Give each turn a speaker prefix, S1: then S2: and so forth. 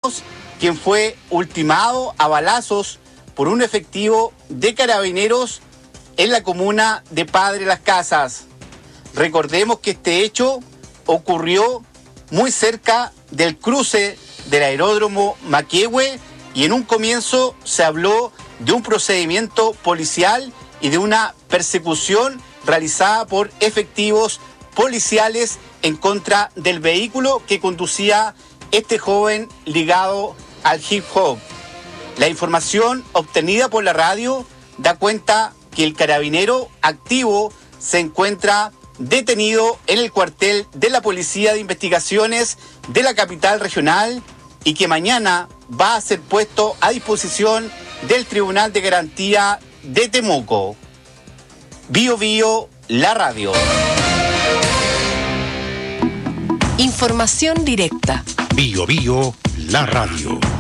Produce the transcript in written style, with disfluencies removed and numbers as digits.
S1: Muñoz, quien fue ultimado a balazos por un efectivo de Carabineros en la comuna de Padre Las Casas. Recordemos que este hecho ocurrió muy cerca del cruce del aeródromo Maquehue y en un comienzo se habló de un procedimiento policial y de una persecución realizada por efectivos policiales en contra del vehículo que conducía este joven ligado al hip hop. La información obtenida por la radio da cuenta que el carabinero activo se encuentra detenido en el cuartel de la Policía de Investigaciones de la capital regional y que mañana va a ser puesto a disposición del Tribunal de Garantía de Temuco. Bio Bio, la radio.
S2: Información directa.
S3: Bio Bio, la radio.